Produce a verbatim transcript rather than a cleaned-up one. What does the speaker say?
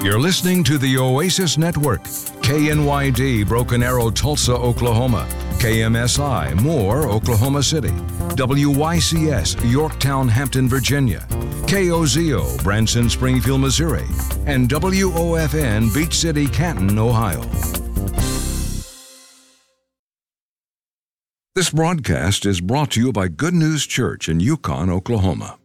You're listening to the Oasis Network. K N Y D, Broken Arrow, Tulsa, Oklahoma. K M S I, Moore, Oklahoma City. W Y C S, Yorktown, Hampton, Virginia. K O Z O, Branson, Springfield, Missouri. And W O F N, Beach City, Canton, Ohio. This broadcast is brought to you by Good News Church in Yukon, Oklahoma.